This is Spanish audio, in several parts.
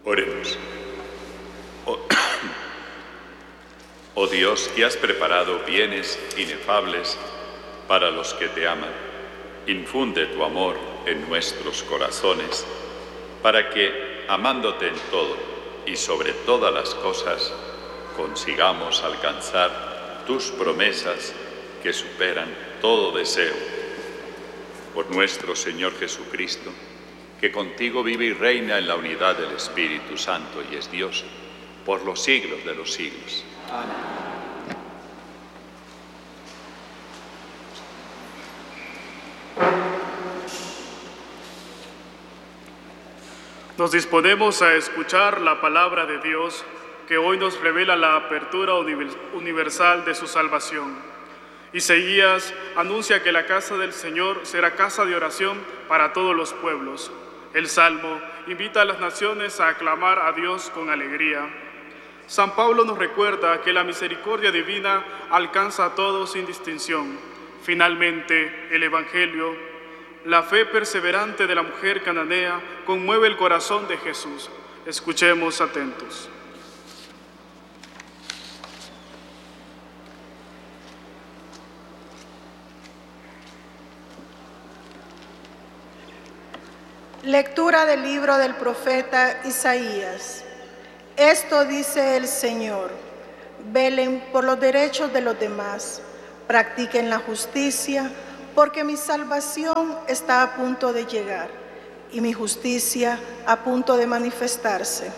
Oremos. Oh Dios, que has preparado bienes inefables para los que te aman, infunde tu amor en nuestros corazones, para que, amándote en todo y sobre todas las cosas, consigamos alcanzar tus promesas que superan todo deseo. Por nuestro Señor Jesucristo, que contigo vive y reina en la unidad del Espíritu Santo y es Dios, por los siglos de los siglos. Amén. Nos disponemos a escuchar la palabra de Dios, que hoy nos revela la apertura universal de su salvación. Isaías anuncia que la casa del Señor será casa de oración para todos los pueblos. El Salmo invita a las naciones a aclamar a Dios con alegría. San Pablo nos recuerda que la misericordia divina alcanza a todos sin distinción. Finalmente, el Evangelio, la fe perseverante de la mujer cananea, conmueve el corazón de Jesús. Escuchemos atentos. Lectura del libro del profeta Isaías. Esto dice el Señor: velen por los derechos de los demás, practiquen la justicia, porque mi salvación está a punto de llegar y mi justicia a punto de manifestarse.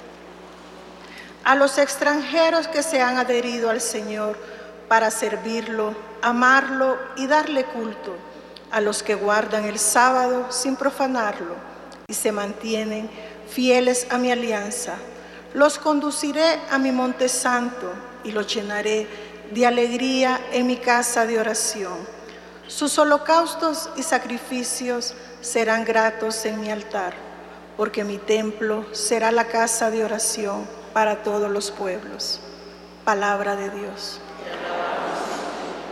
A los extranjeros que se han adherido al Señor para servirlo, amarlo y darle culto, a los que guardan el sábado sin profanarlo y se mantienen fieles a mi alianza, los conduciré a mi monte santo y los llenaré de alegría en mi casa de oración. Sus holocaustos y sacrificios serán gratos en mi altar, porque mi templo será la casa de oración para todos los pueblos. Palabra de Dios.